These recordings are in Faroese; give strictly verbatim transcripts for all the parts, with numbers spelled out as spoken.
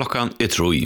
Klockan är troi.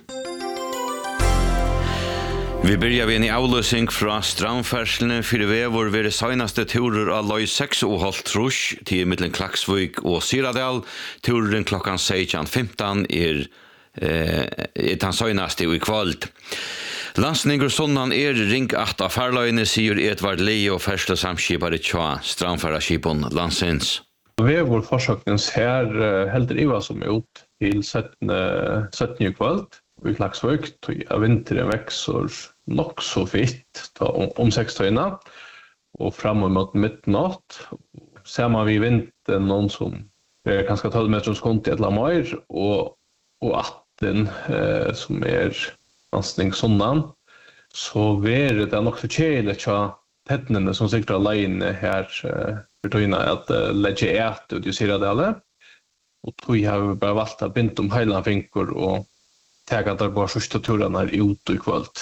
Vi börjar vid en avlösning från strandfärseln för vevor vid det senaste turer av Loj sex och halv trusch till mellan Klaksvik och Syradal. Turen klockan sexton femton är eh, är den senaste i kvalt. Landsningur sonnan er ring åtta farløyene, sier Edvard Leo, færslesamskipare tja strandfæraskipon landsins. Vevor forsøknings her heldur Iva som er ut til syttende kvalt i Klaksvik, og vinteren vekser nok så fitt om seks tøyna, og fram mot midnatt. Ser man vi vinteren noen som er kanskje tolv meter skont i et eller mer, og, og atten eh, som er landsning sonnan, så er det nok så kjeilig til tettnene som sikrer leiene her eh, for tøyna at uh, legge et ut i Syradale. Og tøy har vi bare valgt å binde om hele finker og tega der bare sørste turene her ut i kvalt.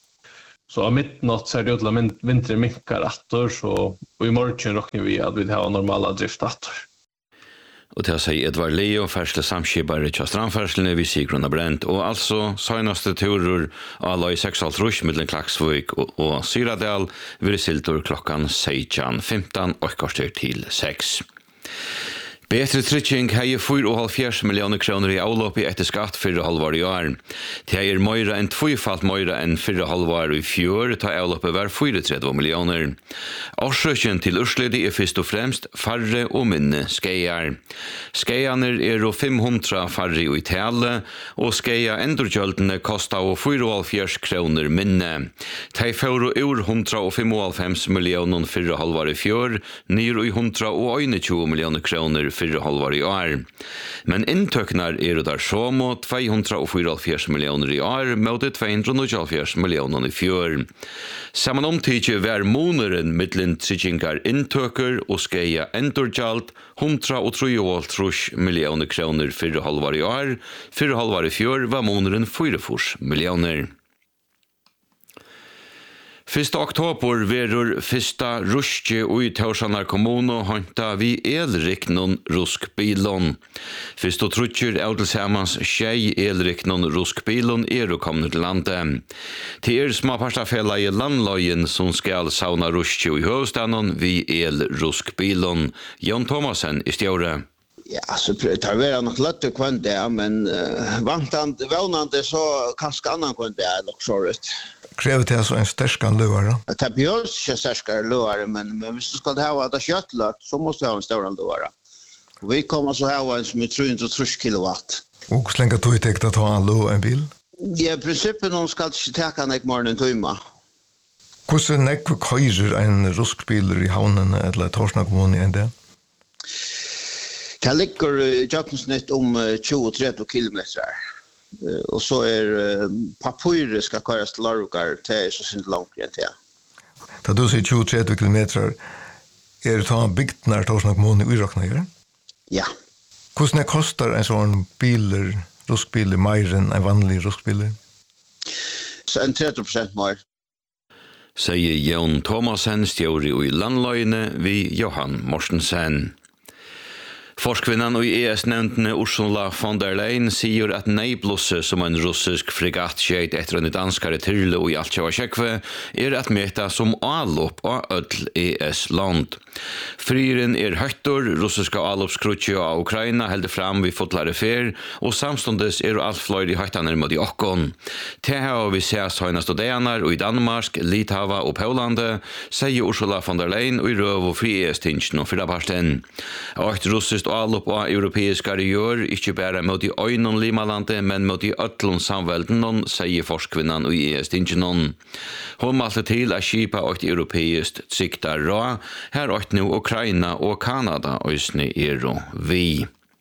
Så av midnatt ser det ut til at vinteren minkar atter, så og i morgen råkner vi at vi har normala drift atter. Og til å si Edvard Leo, færsle samskipare til strandfærslene ved Sigruna Brent, og altså senaste turer av Loj sex og halv trusch mellom Klaksvik og, og Syradal vil siltur klokkan sexton femton og kvarter til seks. Betre Trygging har fyra og hálvfjerds millioner kroner i avlopp i etter skatt fyrre halvår i år. Det er meira enn tvøyfalt meira enn fyrre halvår i fjør, ta avloppet var trettio millioner. Årsøkjen til Urslidet er først og fremst farre og minne skeier. Skeianer er og fem hundre farre i tale, og skeia endurgjøldene kostar og fyra og hálvfjerds kroner minne. De får ur hundre og femoghalvfems millioner fyrre halvår i fjør, nir og hundre og tjue millioner kroner fyrre halvår i år. Men inntøknar er der så mot to hundre og fyrtiofyra millioner i år, mot to hundre og nittiofyra millioner i fjør. Saman omtidje var måneren mittlen tryggingar inntøker og skeia endurgjald hundre og trettiotre millioner kroner fyrre halvår i år, fyrre halvår i fjør var måneren fyrtiofyra millioner. Fyrsta oktober verur fyrsta ruskje ui Tausanar kommuno hanta vi elriknon ruskbilon. Fyrsta trutjer Eudelshamans tjei elriknon ruskbilon er og kommet til landet. Til er smaparstafella i landløyen som skal sauna ruskje ui høvstanon vi elruskbilon. Jon Thomasen i stjåre. Ja, så det har vært nok løtt kvendt det, men uh, vantand, vannande så kanskje annan kvendt det er nok så rett. Krever det altså en sterskere løvare? Det behøves ikke sterskere løvare, men, men hvis du skal ha det kjøttløtt, så må du ha en større løvare. Vi kommer så ha en som er tre hundre og tretti kilowatt. Og hvor lenge tog det å ta en løv en bil? Ja, i prinsippet noen skal ikke teka en ikke morgen en tøyma. Hvordan nekve køyrer en ruskbiler i havnen eller Torsna kommune enn det? Det ligger i Jakobsnitt om tjue til tretti kilometer. Uh, og så er uh, papiret skal køres til Larukar til så sint langt igjen til. Da du sier tjue til tretti kilometer, er det ta bygd nær Torsna kommune i Irakna, gjør? Ja. Hvordan er kostar en sånn biler, ruskbiler, mer enn en vanlig ruskbiler? Så en tretti prosent mer. Sier Jon Thomasen, stjåri i landløyene ved Johan Morsensen. Forskvinnan og E S-nevntene Ursula von der Leyen sier at Neiblusse som en russisk fregattskjeit etter en danskare tyrle og i Altjava Kjekve er at meta som avlopp av ødel E S-land. Frieren er høytter, russiska avloppskrutje av Ukraina heldur fram vi fotlare fer, og samstundes er alt fløyre i høytaner mot i okkon. Det har vi ses høynast og deanar og i Danmark, Litava og Paulande, sier Ursula von der Leyen og i røv og fri E S-tingsen og fyrraparsten. Og et russisk og allop av europeiska gjør, ikke bare mot i øynon limalande, men mot i øtlun samvelden, sier forskvinnan og i E S-tingsen. Hun malte til at skipa og europeisk tsikta rå, her og nu Ukraina og Kanada òsne er og vi.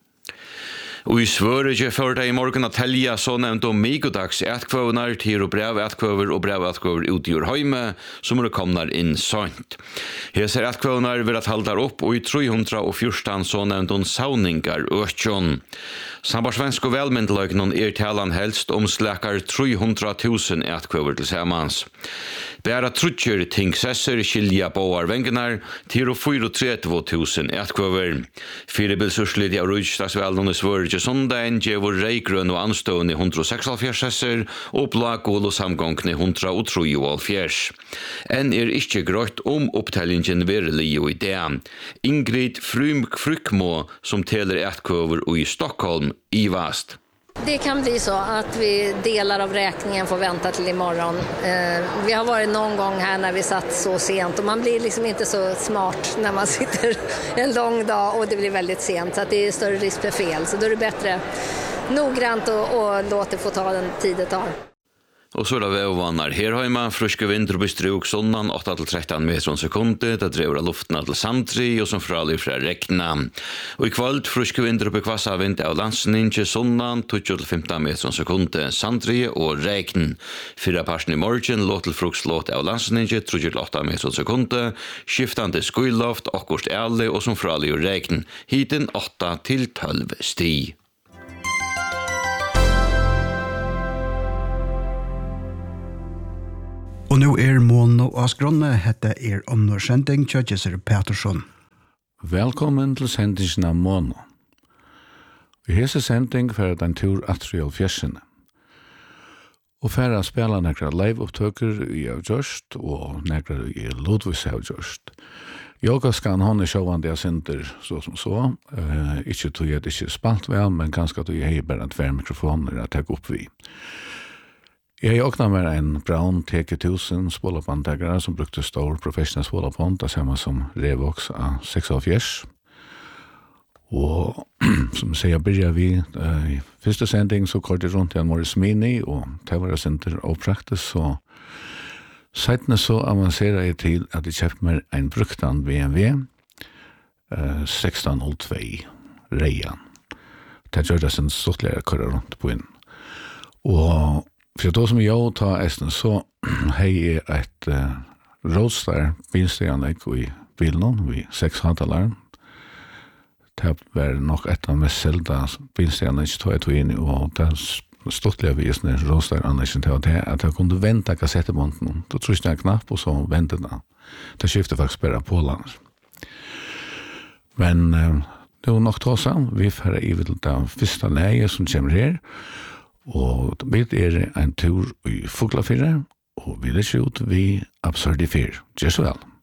Og i Sverige førte i morgen at telja så nevnt om migodags etkvøvnar, til og brev etkvøver og brev etkvøver ut i Urheime, som er kommet inn sånt. Her ser etkvøvnar vil at haldar opp, og i tre hundre og fjorten så nevnt om sauningar økjon. Sambarsvensk og velmyndeløgnen er talan helst om slekar tre hundre tusen etkvøver til samans. Bæra trutjer tingsesser skilja boar vengenar til og trettio tusen etkvøver. Firebilsurslit av Rujstadsvelden i Sverige til sondagen gjevur reigrøn og anstående hundra og seksoghalvfjerds hesser og blagål og samgångne hundra og treoghalvfjerds. Enn er ikkje grått om opptellingen verelig og i det. Ingrid Frykmo, som teler etkøver i Stockholm, i vast. Det kan bli så att vi delar av räkningen får vänta till imorgon. Eh, vi har varit någon gång här när vi satt så sent och man blir liksom inte så smart när man sitter en lång dag och det blir väldigt sent så att det är större risk för fel. Så då är det bättre noggrant och, och låt det få ta den tid det tar. Og så er det vevvannar her heima, fruske vinter på struk sonnan, åtta til tretton meter om sekundet, det drever av luftene til samtri, og som fralig fra rekna. Og i kvöld, fruske vinter på kvassa vind av landsninje sonnan, tjugo til femton meter om sekundet, samtri og rekn. Fyra parsen i morgen, låt til frukslåt av landsninje, tjugo til åtta meter om sekundet, skiftande skuiloft, akkurst ærlig, og som fralig og rekn. Hiten åtta til tolv sti. Og nå er Mono Asgronne, hette er Onnor Sending, Kjøtjeser Petersson. Velkommen til sendingen av Mono. Vi hese sending for den tur atrial fjersene. Og for å spille nekra live-opptøker i Avgjørst, og nekra i Ludvigs Avgjørst. Yoga skal han i sjåvande jeg synder så som så. Uh, ikke tog jeg det ikke spalt vel, men kanskje tog jeg bare tver mikrofoner å ta opp vi. Jeg åkna med en Brown T K tusen spålapandegare som brukte stor professional spålapand, det samme som Revox av seksoghalvfjerds. Og som sier, byrja vi uh, i første sending så kort jeg rundt i en Morris Mini, og det var senter og praktisk, så seitene så avanserer jeg til at jeg kjøpte meg en bruktan B M W uh, sexton noll två Reian. Det gjør det sin stortligere kører rundt på inn. Og for då som jag tar esten så hei jeg et uh, Roadster bilsteganlegg i bilen, vi seks hantalar. Det var nok et av mest selda bilsteganlegg tog jeg tog inn i, og det stortlige visende Roadster-anleggen til det, at jeg kunne vente kassettebånden. Da trykte jeg en knapp, og så vente det. Det skiftet faktisk bare på landet. Men uh, det var nok ta seg. Vi får i vil det første leie som kommer her, og vi er en tur i Fuglafyrre, og vi er ut vi Absurdifyr. Gjør så vel.